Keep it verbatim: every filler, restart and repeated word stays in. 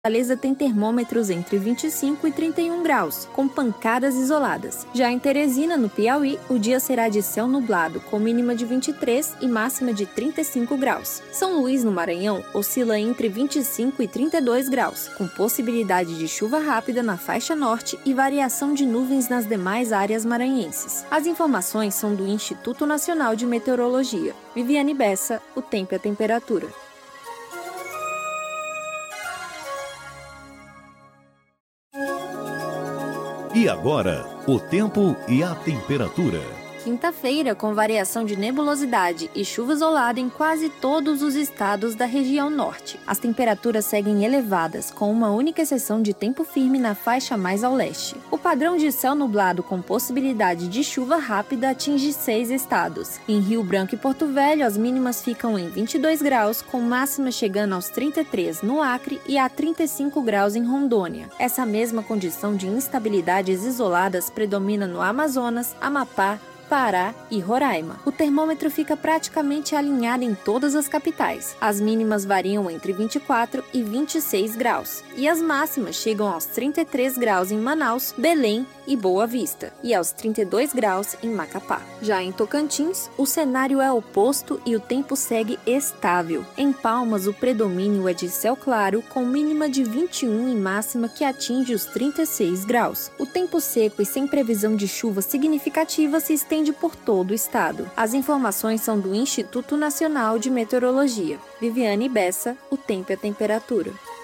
Fortaleza tem termômetros entre vinte e cinco e trinta e um graus, com pancadas isoladas. Já em Teresina, no Piauí, o dia será de céu nublado, com mínima de vinte e três e máxima de trinta e cinco graus. São Luís, no Maranhão, oscila entre vinte e cinco e trinta e dois graus, com possibilidade de chuva rápida na faixa norte e variação de nuvens nas demais áreas maranhenses. As informações são do Instituto Nacional de Meteorologia. Viviane Bessa, o tempo e a temperatura. E agora, o tempo e a temperatura. Quinta-feira, com variação de nebulosidade e chuva isolada em quase todos os estados da região norte. As temperaturas seguem elevadas, com uma única exceção de tempo firme na faixa mais ao leste. O padrão de céu nublado com possibilidade de chuva rápida atinge seis estados. Em Rio Branco e Porto Velho, as mínimas ficam em vinte e dois graus, com máxima chegando aos trinta e três no Acre e a trinta e cinco graus em Rondônia. Essa mesma condição de instabilidades isoladas predomina no Amazonas, Amapá, Pará e Roraima. O termômetro fica praticamente alinhado em todas as capitais. As mínimas variam entre vinte e quatro e vinte e seis graus. E as máximas chegam aos trinta e três graus em Manaus, Belém e Boa Vista. E aos trinta e dois graus em Macapá. Já em Tocantins, o cenário é oposto e o tempo segue estável. Em Palmas, o predomínio é de céu claro, com mínima de vinte e um e máxima que atinge os trinta e seis graus. O tempo seco e sem previsão de chuva significativa se estende por todo o estado. As informações são do Instituto Nacional de Meteorologia. Viviane Bessa, o tempo e a temperatura.